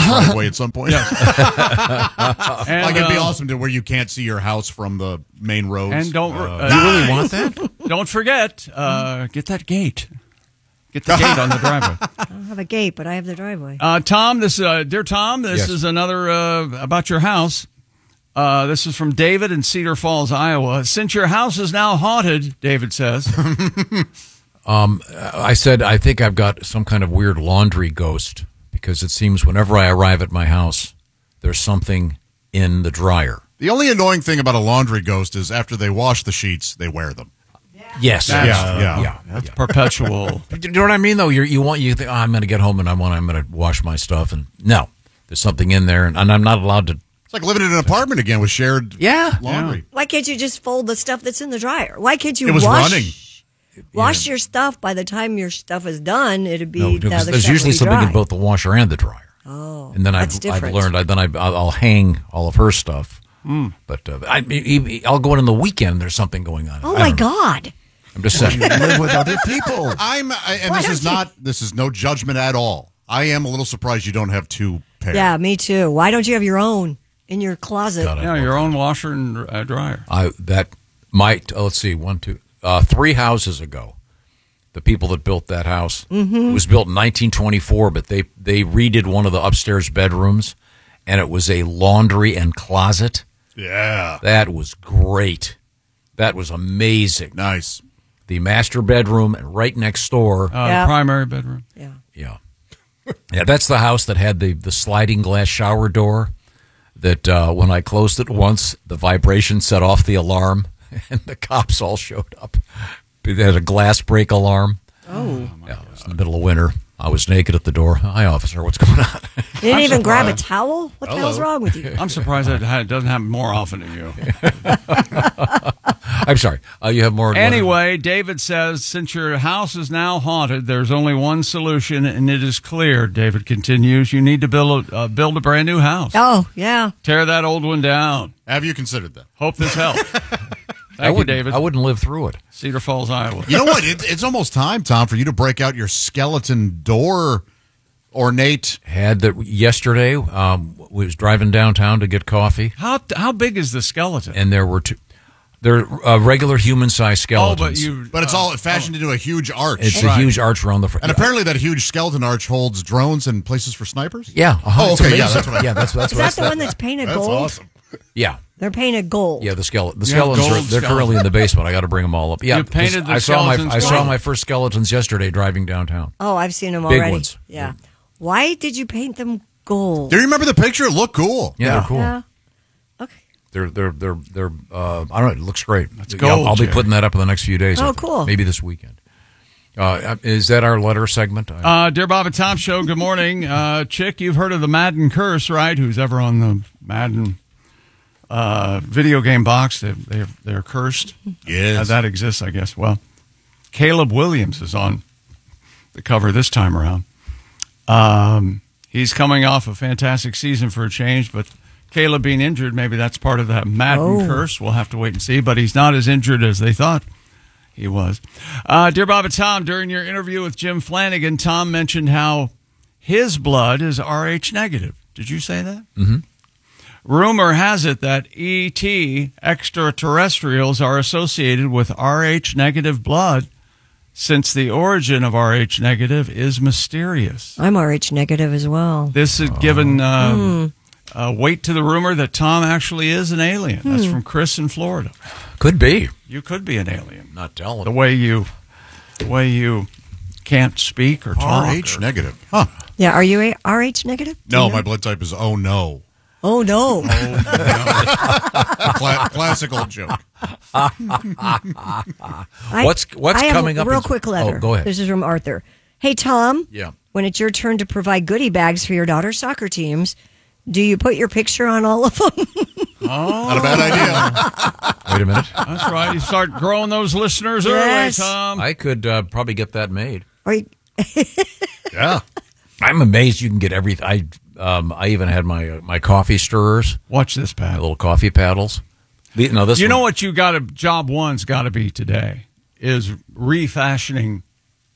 driveway at some point. And, Like it'd be awesome to where you can't see your house from the main roads. And don't you really want that? don't forget, get that gate. Get the gate on the driveway. I don't have a gate, but I have the driveway. Tom, dear Tom, this Yes. is another about your house. This is from David in Cedar Falls, Iowa. Since your house is now haunted, David says. I said I think I've got some kind of weird laundry ghost because it seems whenever I arrive at my house, there's something in the dryer. The only annoying thing about a laundry ghost is after they wash the sheets, they wear them. Yes. That's perpetual. Do you know what I mean? Though you think I'm going to get home and I'm going to wash my stuff, and no, there's something in there, and I'm not allowed to. It's like living in an apartment again with shared laundry. Why can't you just fold the stuff that's in the dryer? Why can't you It was running. wash your stuff? By the time your stuff is done, it'd be No, because there's usually something in both the washer and the dryer. Oh, and then that's I've different. learned. I'll hang all of her stuff, but I'll go in the weekend. There's something going on. Oh my God! I'm just saying. Live with other people. This is no judgment at all. I am a little surprised you don't have two pairs. Yeah, me too. Why don't you have your own in your closet? Your own washer and dryer. Let's see, 3 houses ago, the people that built that house, it was built in 1924, but they redid one of the upstairs bedrooms, and it was a laundry and closet. Yeah. That was great. That was amazing. Nice. The master bedroom and right next door. The primary bedroom. Yeah. Yeah, that's the house that had the sliding glass shower door that when I closed it once, the vibration set off the alarm, and the cops all showed up. It had a glass break alarm. Oh. Yeah, it was in the middle of winter. I was naked at the door. Hi, officer. What's going on? You didn't even grab a towel? What the hell's wrong with you? I'm surprised that it doesn't happen more often than you. I'm sorry. You have more. Anyway, David says, since your house is now haunted, there's only one solution, and it is clear. David continues, you need to build a brand new house. Oh, yeah. Tear that old one down. Have you considered that? Hope this helps. Thank you, David. I wouldn't live through it. Cedar Falls, Iowa. You know what? It's almost time, Tom, for you to break out your skeleton door ornate. Had that yesterday. Was driving downtown to get coffee. How big is the skeleton? And there were two. They're regular human-sized skeletons. But it's all fashioned into a huge arch. It's a huge arch around the front. And apparently that huge skeleton arch holds drones and places for snipers? Yeah. Oh, It's okay. amazing. Yeah, that's what I that's Is that the one that's painted That's gold? awesome. Yeah. They're painted gold. Yeah, the skeletons gold they're currently in the basement. I got to bring them all up. Yeah, You painted the I saw skeletons my first skeletons yesterday driving downtown. Oh, I've seen them Big already. ones. Yeah. Why did you paint them gold? Do you remember the picture? It looked cool. Yeah, they're cool. Yeah. Okay. They're I don't know, it looks great. gold, I'll be Jerry. putting that up in the next few days. Oh, I think. cool. Maybe this weekend. Is that our letter segment? Dear Bob and Tom Show, good morning. Chick, you've heard of the Madden curse, right? Who's ever on the Madden video game box, they're cursed. Yes. That exists, I guess. Well, Caleb Williams is on the cover this time around. He's coming off a fantastic season for a change, but Caleb being injured, maybe that's part of that Madden curse. We'll have to wait and see, but he's not as injured as they thought he was. Dear Bob and Tom, during your interview with Jim Flanagan, Tom mentioned how his blood is Rh negative. Did you say that? Mm-hmm. Rumor has it that ET extraterrestrials are associated with Rh negative blood, since the origin of Rh negative is mysterious. I'm Rh negative as well. This has given weight to the rumor that Tom actually is an alien. That's from Chris in Florida. Could be. You could be an alien. Not telling. The way you can't speak or talk. RH negative. Huh. Yeah, are you Rh negative? Do No, you know? my blood type is oh no. Oh, no. Classic old joke. What's I have coming up? A real quick letter. Oh, go ahead. This is from Arthur. Hey, Tom. Yeah. When it's your turn to provide goodie bags for your daughter's soccer teams, do you put your picture on all of them? Not a bad idea. Wait a minute. That's right. You start growing those listeners Yes. early, Tom. I could probably get that made. Or you, Yeah. I'm amazed you can get everything. I even had my coffee stirrers, Watch this, my Pat. little coffee paddles. This You know one- what job one's got to be today is refashioning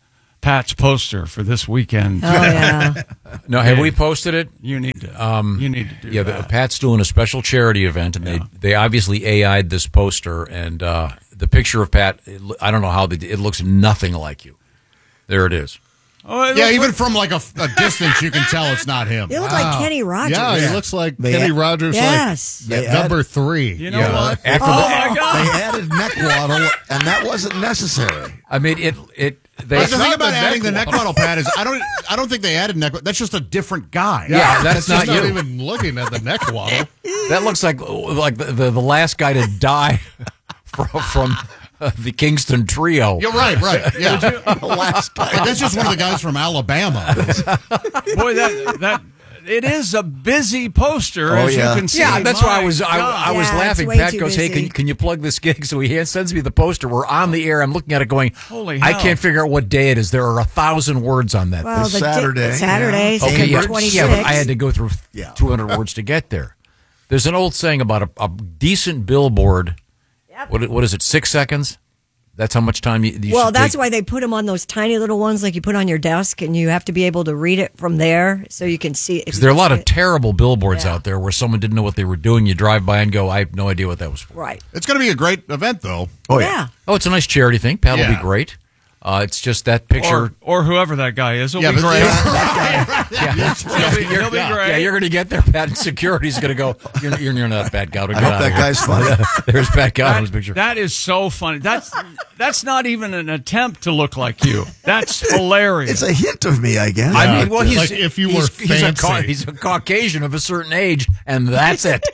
Pat's poster for this weekend. Oh, yeah. No, have we posted it? You need to. You need to do Yeah, that. Pat's doing a special charity event, and they obviously AI'd this poster, and the picture of Pat, I don't know how it looks nothing like you. There it is. Oh, it Yeah, looks even like- from like a distance, you can tell it's not him. You look like Kenny Rogers. Yeah, he looks like They Kenny add- Rogers, Yes. like They add- number 3. You know what? After oh the- my God! They added neck waddle, and that wasn't necessary. I mean, they That's the thing not about the adding the neck neck model, Pat, is I don't think they added neck. That's just a different guy. Yeah, that's Just not you. even looking at the neck waddle. That looks like the last guy to die from the Kingston Trio. You're right. Yeah, that's just one of the guys from Alabama. Boy, that it is a busy poster, Oh, as yeah. you can see. Yeah, that's why I My was God. I was Yeah, laughing. it's way Pat too goes, "Hey, busy. can you plug this gig?" So he sends me the poster. We're on the air. I'm looking at it, going, Holy I hell. can't figure out what day it is. There are 1,000 words on that. Well, It's Saturday. Saturday, Yeah. Okay, September yeah, 26th. yeah, but I had to go through Yeah. 200 words to get there. There's an old saying about a decent billboard. What is it? 6 seconds? That's how much time you Well, should that's take. why they put them on those tiny little ones like you put on your desk, and you have to be able to read it from there so you can see it. Because there are a lot of terrible billboards Yeah. out there where someone didn't know what they were doing. You drive by and go, I have no idea what that was for. Right. It's going to be a great event, though. Oh, Yeah. Oh, it's a nice charity thing. Pat will Yeah. be great. It's just that picture. or whoever that guy is. He'll Yeah, be but- great. He'll be great. Yeah, you're going to get there, Pat, and security's going to go, you're not Pat Gowden. I hope that guy's funny. There's Pat Gowden's picture. That is so funny. That's not even an attempt to look like you. That's hilarious. It's a hint of me, I guess. I mean, well, he's like if you were fancy. he's a Caucasian of a certain age, and that's it.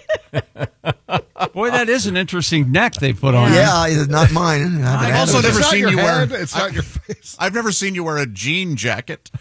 Boy, that is an interesting neck they put on. yeah, it's not mine. I've also It's never not seen your you wear. head, it's not your face. I've never seen you wear a jean jacket.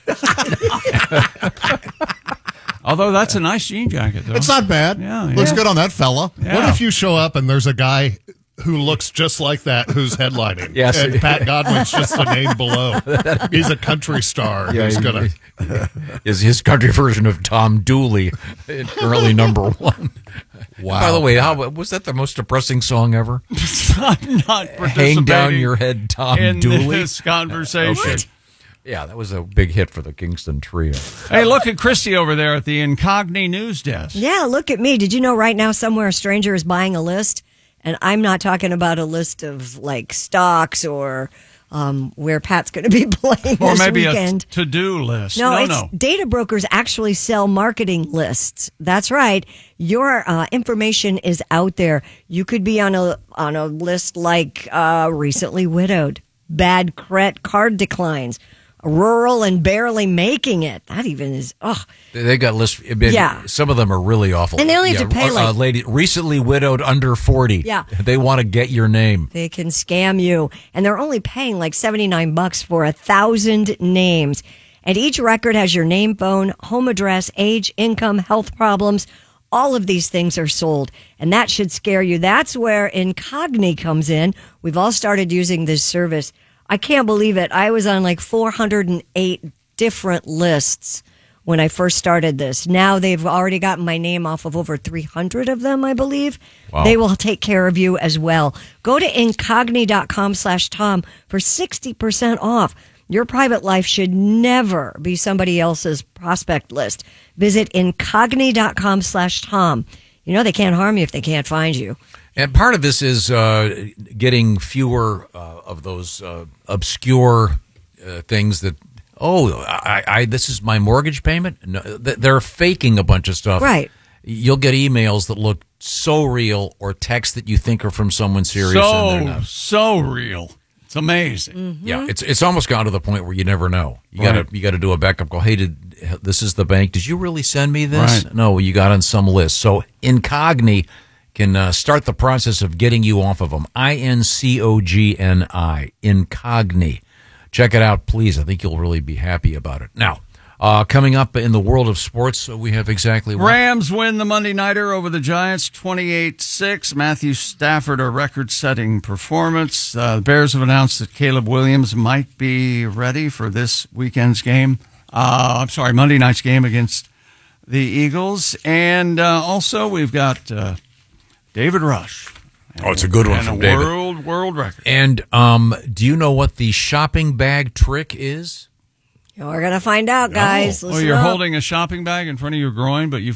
Although that's a nice jean jacket, though. It's not bad. Yeah, Looks yeah. good on that fella. Yeah. What if you show up and there's a guy who looks just like that who's headlining? Yes. And Pat Godwin's just the name below. He's a country star. Yeah, He's he- going to. Is his country version of Tom Dooley, currently number one. Wow. By the way, was that the most depressing song ever? I'm not Hang down participating your head, Tom in Dooley. this conversation. Yeah, that was a big hit for the Kingston Trio. Hey, look at Christy over there at the Incogni news desk. Yeah, look at me. Did you know right now somewhere a stranger is buying a list? And I'm not talking about a list of like stocks or where Pat's going to be playing Or this maybe weekend. a to-do list. No, data brokers actually sell marketing lists. That's right. Your information is out there. You could be on a list like recently widowed, bad card declines, rural and barely making it. That even is They got lists. Yeah. Some of them are really awful. And they only have to pay, like- lady recently widowed under 40. Yeah. They want to get your name. They can scam you, and they're only paying like $79 for 1,000 names. And each record has your name, phone, home address, age, income, health problems. All of these things are sold, and that should scare you. That's where Incogni comes in. We've all started using this service. I can't believe it. I was on like 408 different lists when I first started this. Now they've already gotten my name off of over 300 of them, I believe. Wow. They will take care of you as well. Go to incogni.com/Tom for 60% off. Your private life should never be somebody else's prospect list. Visit incogni.com/Tom. You know they can't harm you if they can't find you. And part of this is getting fewer of those obscure things that, this is my mortgage payment. No, they're faking a bunch of stuff. Right. You'll get emails that look so real or texts that you think are from someone serious. and they're not. So real. It's amazing. Yeah, it's almost gone to the point where you never know. You Right. got to do a backup call. Hey, this is the bank. Did you really send me this? Right. No, you got on some list. So Incogni can start the process of getting you off of them. INCOGNI. Incogni. Check it out, please. I think you'll really be happy about it. Now, coming up in the world of sports, we have exactly what? Rams win the Monday Nighter over the Giants 28-6. Matthew Stafford, a record-setting performance. The Bears have announced that Caleb Williams might be ready for this weekend's game. Monday night's game against the Eagles. And also we've got David Rush. Oh, it's a good one and from a David. world record. And do you know what the shopping bag trick is? We're going to find out, guys. Oh, Listen you're up. holding a shopping bag in front of your groin, but you've